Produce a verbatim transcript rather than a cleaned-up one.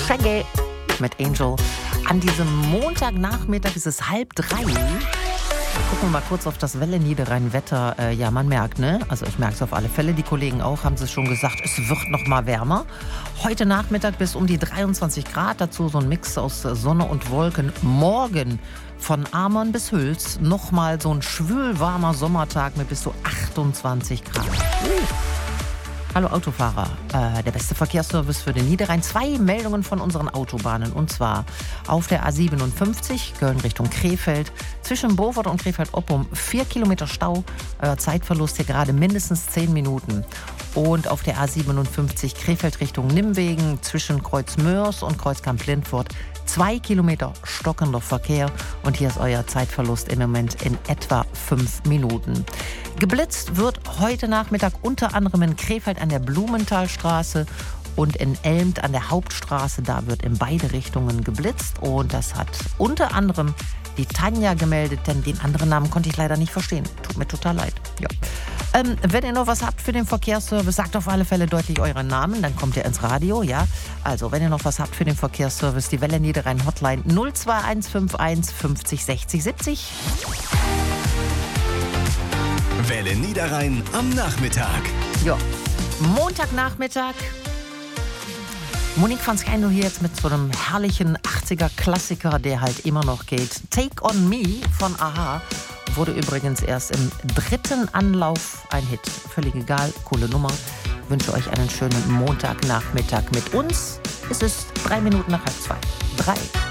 Shaggy mit Angel. An diesem Montagnachmittag ist es halb drei. Gucken wir mal kurz auf das Welle Niederrhein-Wetter. Äh, ja, man merkt, ne? Also ich merke es auf alle Fälle. Die Kollegen auch, haben es schon gesagt, es wird noch mal wärmer. Heute Nachmittag bis um die dreiundzwanzig Grad. Dazu so ein Mix aus Sonne und Wolken. Morgen von Amon bis Hüls noch mal so ein schwülwarmer Sommertag mit bis zu achtundzwanzig Grad. Uh. Hallo Autofahrer, äh, der beste Verkehrsservice für den Niederrhein. Zwei Meldungen von unseren Autobahnen, und zwar auf der A siebenundfünfzig, Köln Richtung Krefeld, zwischen Beaufort und Krefeld-Oppum, vier Kilometer Stau, euer Zeitverlust hier gerade mindestens zehn Minuten. Und auf der A siebenundfünfzig, Krefeld Richtung Nimwegen, zwischen Kreuzmörs und Kreuzkamp-Lindfort, zwei Kilometer stockender Verkehr, und hier ist euer Zeitverlust im Moment in etwa fünf Minuten. Geblitzt wird heute Nachmittag unter anderem in Krefeld an der Blumenthalstraße und in Elmt an der Hauptstraße. Da wird in beide Richtungen geblitzt, und das hat unter anderem die Tanja gemeldet, denn den anderen Namen konnte ich leider nicht verstehen. Tut mir total leid. Ja. Ähm, wenn ihr noch was habt für den Verkehrsservice, sagt auf alle Fälle deutlich euren Namen, dann kommt ihr ins Radio, ja. Also, wenn ihr noch was habt für den Verkehrsservice, die Welle Niederrhein Hotline null zwei eins fünf eins fünfzig sechzig siebzig. Welle Niederrhein am Nachmittag. Ja, Montagnachmittag. Monique van Skeindel hier jetzt mit so einem herrlichen achtziger-Klassiker, der halt immer noch geht. Take on Me von a-ha. Wurde übrigens erst im dritten Anlauf ein Hit. Völlig egal, coole Nummer. Ich wünsche euch einen schönen Montagnachmittag mit uns. Es ist drei Minuten nach halb zwei. Drei.